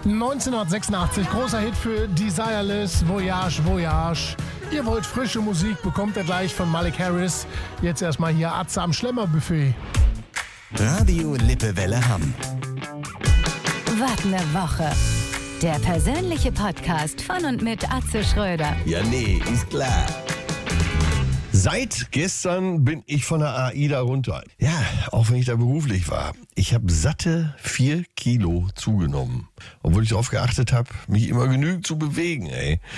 1986, großer Hit für Desireless, Voyage, Voyage. Ihr wollt frische Musik, bekommt ihr gleich von Malik Harris. Jetzt erstmal hier Atze am Schlemmerbuffet. Radio Lippewelle Hamm. Was ne Woche. Der persönliche Podcast von und mit Atze Schröder. Ja, nee, ist klar. Seit gestern bin ich von der AIDA runter. Ja, auch wenn ich da beruflich war. Ich habe satte 4 Kilo zugenommen. Obwohl ich darauf geachtet habe, mich immer genügend zu bewegen, ey.